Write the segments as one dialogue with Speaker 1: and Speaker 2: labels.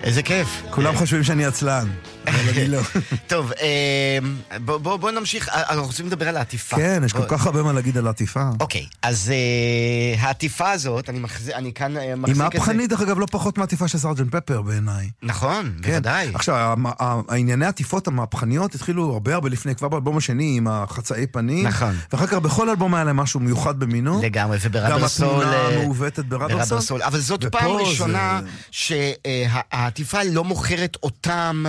Speaker 1: איזה כיף.
Speaker 2: כולם חושבים שאני עצלן, אבל אני לא.
Speaker 1: טוב, בוא נמשיך, אנחנו רוצים לדבר על העטיפה.
Speaker 2: כן, יש כל כך הרבה מה להגיד על העטיפה.
Speaker 1: אוקיי, אז העטיפה הזאת, אני כאן מחזיק את זה.
Speaker 2: היא מהפכנית, דרך אגב, לא פחות מהעטיפה של סרג'נט פפר בעיניי.
Speaker 1: נכון, בוודאי.
Speaker 2: עכשיו, הענייני העטיפות המהפכניות התחילו הרבה לפני, כבר באלבום השני עם החצאי פנים.
Speaker 1: נכון.
Speaker 2: ואחר כך בכל אלבום היה להם משהו מיוחד במינו.
Speaker 1: לגמרי, וברבר סול.
Speaker 2: גם התמונה המעוותת ברבר סול.
Speaker 1: אבל זאת פעם ראשונה שהעטיפה לא מוכרת אותם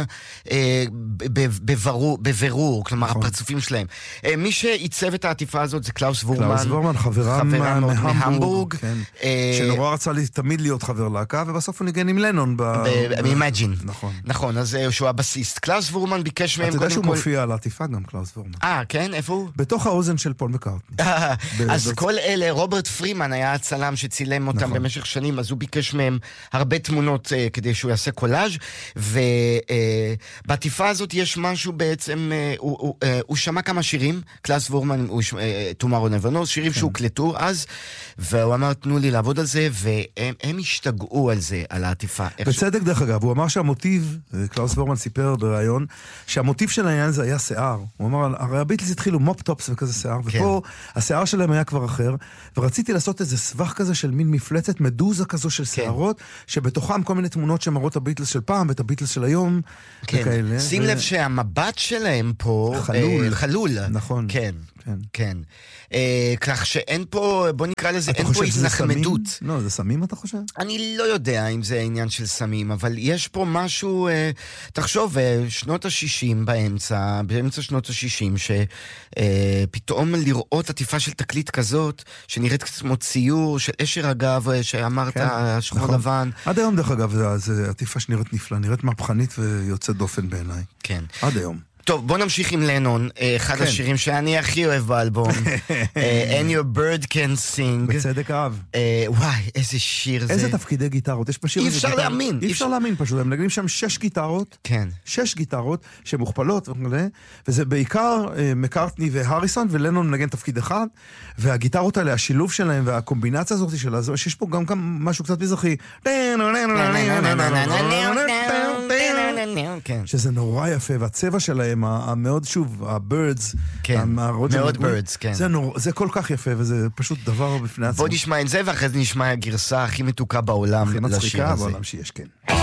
Speaker 1: בבירור, כלומר הפרצופים שלהם. מי שעיצב את העטיפה הזאת זה קלאוס וורמן.
Speaker 2: קלאוס וורמן, חברם
Speaker 1: מהמבורג.
Speaker 2: שנורא רצה תמיד להיות חבר להקה, ובסוף הוא ניגן עם לנון.
Speaker 1: מאימג'ין.
Speaker 2: נכון.
Speaker 1: נכון, אז שהוא הבסיסט. קלאוס וורמן ביקש מהם
Speaker 2: אתה יודע שהוא מופיע על העטיפה גם, קלאוס וורמן.
Speaker 1: כן? איפה הוא?
Speaker 2: בתוך האוזן של פול מקארטני.
Speaker 1: אז כל אלה, רוברט פרימן היה הצלם שצילם אותם במשך שנים, אז הוא ביקש מהם הרבה תמונות כדי שהוא יעשה קולאז', ובעטיפה הזאת יש משהו בעצם, הוא שמע כמה שירים, קלאס וורמן, Tomorrow Never Knows, שירים שהוקלטו אז, והוא אמר, תנו לי לעבוד על זה, והם השתגעו על זה, על העטיפה.
Speaker 2: בצדק דרך אגב, הוא אמר שהמוטיב, קלאוס וורמן סיפר בראיון, שהמוטיב של העניין הזה היה שיער. הוא אמר, הרי הביטלס התחילו מופ-טופס וכזה שיער, ופה השיער שלהם היה כבר אחר, ורציתי לעשות איזה סבך כזה של מין מפלצת, מדוזה כזו של שיערות, שבתוכם כל מיני תמונות שמראות הביטלס של פעם, ואת הביטלס של היום, וכאלה.
Speaker 1: שים לב שהמבט שלהם פה חלול.
Speaker 2: נכון.
Speaker 1: כן. כך שאין פה, בוא נקרא לזה, אין פה התנחמדות.
Speaker 2: לא, זה סמים אתה חושב?
Speaker 1: אני לא יודע אם זה העניין של סמים, אבל יש פה משהו, תחשוב, שנות ה-60 באמצע שנות ה-60, שפתאום לראות עטיפה של תקליט כזאת, שנראית כמו ציור של אשר אגב, שאמרת, שחור לבן.
Speaker 2: עד היום דרך אגב, זה עטיפה שנראית נפלא, נראית מהפכנית ויוצאת דופן בעיניי.
Speaker 1: כן.
Speaker 2: עד היום.
Speaker 1: טוב, בוא נמשיך עם לנון, אחד השירים שאני הכי אוהב באלבום. And your bird can sing.
Speaker 2: בצדק אהב.
Speaker 1: וואי, איזה שיר זה.
Speaker 2: איזה תפקידי גיטרות. יש בשיר
Speaker 1: אי אפשר להאמין.
Speaker 2: אי אפשר להאמין פשוט. הם נגנים שם 6 גיטרות.
Speaker 1: כן.
Speaker 2: 6 גיטרות שמוכפלות וכולי. וזה בעיקר מקארטני והריסון, ולנון מנגן תפקיד אחד. והגיטרות האלה, השילוב שלהם והקומבינציה הזאת שלה, שיש פה גם משהו קצת מזרחי. שזה נורא יפה, והצבע שלהם, המאוד שוב, הבירדס,
Speaker 1: מאוד בירדס, כן.
Speaker 2: זה כל כך יפה, וזה פשוט דבר בפני עצמו.
Speaker 1: בוא נשמע את זה, ואחרי זה נשמע הגרסה הכי מתוקה בעולם לשיר הזה.
Speaker 2: הכי מצחיקה בעולם שיש, כן.